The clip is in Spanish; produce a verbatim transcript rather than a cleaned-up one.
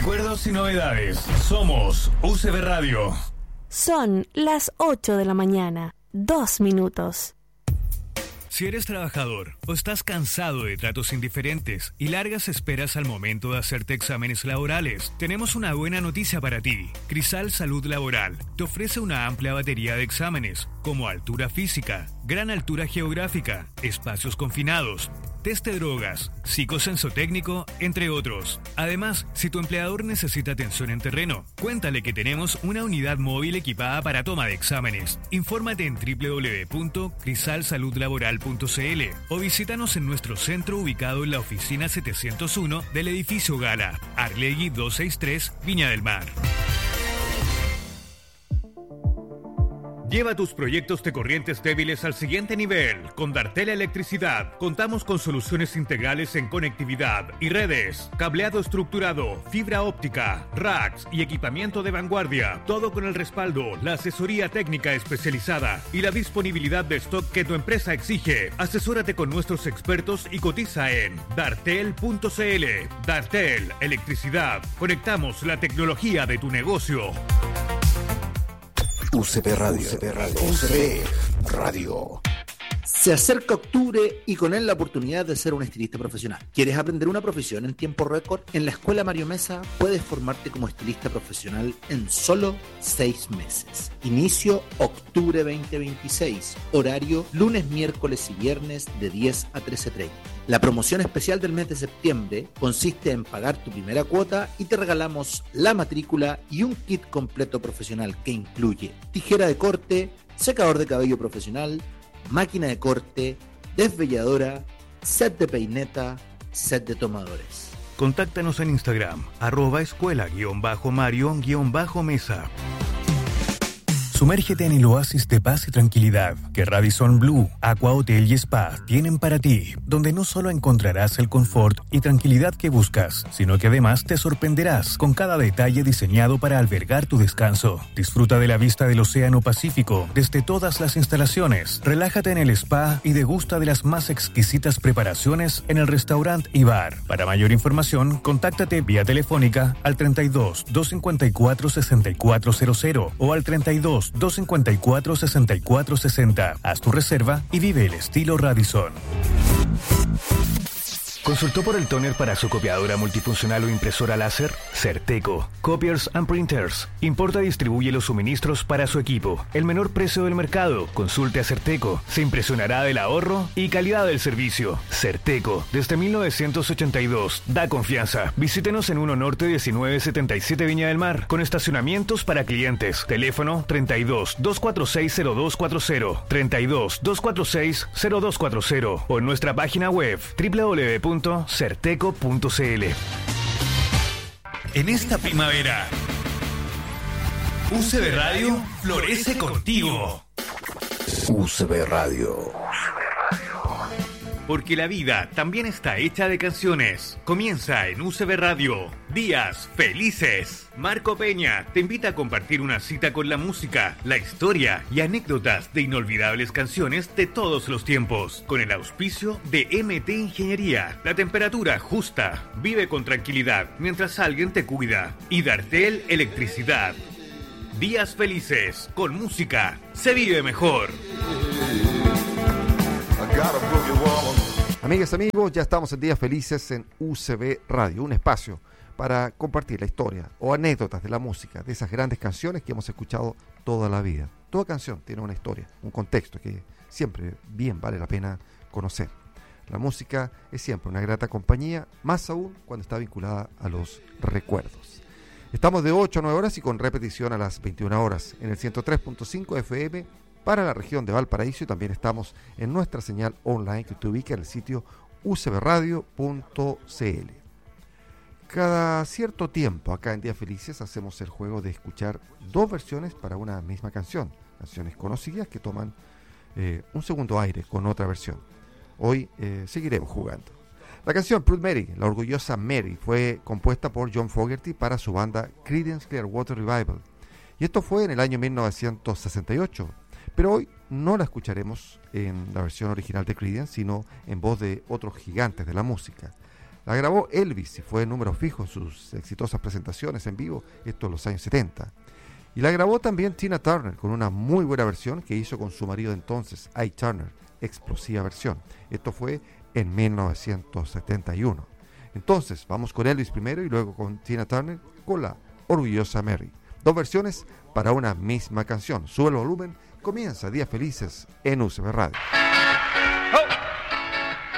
Recuerdos y novedades. Somos U C B Radio. Son las ocho de la mañana, dos minutos. Si eres trabajador o estás cansado de tratos indiferentes y largas esperas al momento de hacerte exámenes laborales, tenemos una buena noticia para ti. Crisal Salud Laboral te ofrece una amplia batería de exámenes, como altura física, gran altura geográfica, espacios confinados, test de drogas, psicosensotécnico, entre otros. Además, si tu empleador necesita atención en terreno, cuéntale que tenemos una unidad móvil equipada para toma de exámenes. Infórmate en doble u doble u doble u punto crisal salud laboral punto c l o visítanos en nuestro centro ubicado en la oficina setecientos uno del edificio Gala, Arlegui doscientos sesenta y tres, Viña del Mar. Lleva tus proyectos de corrientes débiles al siguiente nivel. Con Dartel Electricidad contamos con soluciones integrales en conectividad y redes, cableado estructurado, fibra óptica, racks y equipamiento de vanguardia. Todo con el respaldo, la asesoría técnica especializada y la disponibilidad de stock que tu empresa exige. Asesórate con nuestros expertos y cotiza en dartel punto c l. Dartel Electricidad. Conectamos la tecnología de tu negocio. U C B Radio. U C B Radio. U C B Radio. Se acerca octubre y con él la oportunidad de ser un estilista profesional. ¿Quieres aprender una profesión en tiempo récord? En la Escuela Mario Mesa puedes formarte como estilista profesional en solo seis meses. Inicio octubre veinte veintiséis. Horario lunes, miércoles y viernes de diez a trece treinta. La promoción especial del mes de septiembre consiste en pagar tu primera cuota y te regalamos la matrícula y un kit completo profesional que incluye tijera de corte, secador de cabello profesional, máquina de corte, desvelladora, set de peineta, set de tomadores. Contáctanos en Instagram, arroba escuela guión bajo Mario guión bajo Mesa. Sumérgete en el oasis de paz y tranquilidad que Radisson Blu, Aqua Hotel y Spa tienen para ti, donde no solo encontrarás el confort y tranquilidad que buscas, sino que además te sorprenderás con cada detalle diseñado para albergar tu descanso. Disfruta de la vista del Océano Pacífico desde todas las instalaciones. Relájate en el spa y degusta de las más exquisitas preparaciones en el restaurante y bar. Para mayor información, contáctate vía telefónica al treinta y dos, doscientos cincuenta y cuatro, sesenta y cuatro cero cero o al treinta y dos, doscientos cincuenta y cuatro, sesenta y cuatro sesenta. Haz tu reserva y vive el estilo Radisson. ¿Consultó por el tóner para su copiadora multifuncional o impresora láser? Certeco. Copiers and Printers. Importa y distribuye los suministros para su equipo. El menor precio del mercado. Consulte a Certeco. Se impresionará del ahorro y calidad del servicio. Certeco. Desde mil novecientos ochenta y dos. Da confianza. Visítenos en uno Norte diecinueve setenta y siete Viña del Mar. Con estacionamientos para clientes. Teléfono treinta y dos, doscientos cuarenta y seis, cero dos cuarenta. treinta y dos, doscientos cuarenta y seis, cero dos cuarenta. O en nuestra página web doble u doble u doble u punto certeco punto c l. En esta primavera, U C B Radio florece contigo. U C B Radio. Porque la vida también está hecha de canciones. Comienza en U C B Radio. Días felices. Marco Peña te invita a compartir una cita con la música, la historia y anécdotas de inolvidables canciones de todos los tiempos. Con el auspicio de M T Ingeniería. La temperatura justa. Vive con tranquilidad mientras alguien te cuida. Y Dartel Electricidad. Días felices. Con música se vive mejor. Amigas, amigos, ya estamos en Días Felices en U C B Radio, un espacio para compartir la historia o anécdotas de la música, de esas grandes canciones que hemos escuchado toda la vida. Toda canción tiene una historia, un contexto que siempre bien vale la pena conocer. La música es siempre una grata compañía, más aún cuando está vinculada a los recuerdos. Estamos de ocho a nueve horas y con repetición a las veintiuna horas en el ciento tres punto cinco F M para la región de Valparaíso, y también estamos en nuestra señal online que te ubica en el sitio u c b radio punto c l. Cada cierto tiempo acá en Días Felices hacemos el juego de escuchar dos versiones para una misma canción, canciones conocidas que toman eh, un segundo aire con otra versión. Hoy eh, seguiremos jugando. La canción Proud Mary, la orgullosa Mary, fue compuesta por John Fogerty para su banda Creedence Clearwater Revival, y esto fue en el año mil novecientos sesenta y ocho. Pero hoy no la escucharemos en la versión original de Creedence, sino en voz de otros gigantes de la música. La grabó Elvis y fue número fijo en sus exitosas presentaciones en vivo, esto en los años setenta. Y la grabó también Tina Turner con una muy buena versión que hizo con su marido de entonces, Ike Turner, explosiva versión. Esto fue en mil novecientos setenta y uno. Entonces, vamos con Elvis primero y luego con Tina Turner con la Orgullosa Mary. Dos versiones para una misma canción. Sube el volumen, comienza Días Felices en U C B Radio.